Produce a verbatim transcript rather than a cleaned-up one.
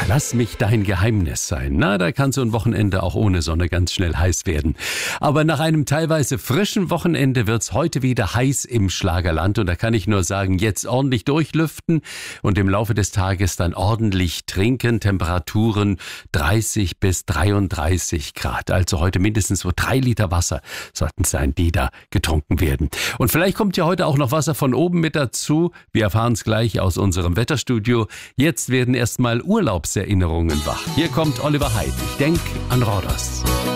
lass mich dein Geheimnis sein. Na, da kann so ein Wochenende auch ohne Sonne ganz schnell heiß werden. Aber nach einem teilweise frischen Wochenende wird's heute wieder heiß im Schlagerland. Und da kann ich nur sagen, jetzt ordentlich durchlüften und im Laufe des Tages dann ordentlich trinken. Temperaturen dreißig bis dreiunddreißig Grad. Also heute mindestens so drei Liter Wasser sollten sein, die da getrunken werden. Und vielleicht kommt ja heute auch noch Wasser von oben mit dazu. Wir erfahren es gleich aus unserem Wetterstudio. Jetzt werden erstmal Urlaubserinnerungen wach. Hier kommt Oliver Heid. Ich denk an Rhodos.